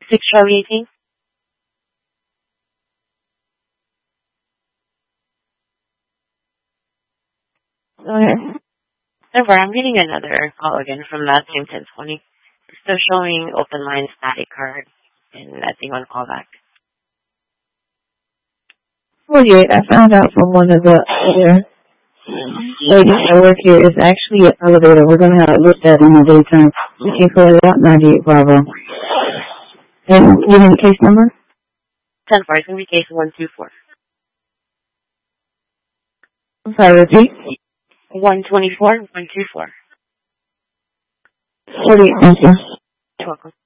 6 Charlie 18. Okay. However, I'm getting another call again from that same 1020. It's still showing open line static card, and I think on callback. 48, I found out from one of the other ladies that work here, it's actually an elevator. We're going to have it looked at in the daytime. We can call it out 98 Bravo. And you need the case number? 10-4, it's going to be case 124. I'm sorry, repeat. 124, 124. 48, thank you. You're welcome.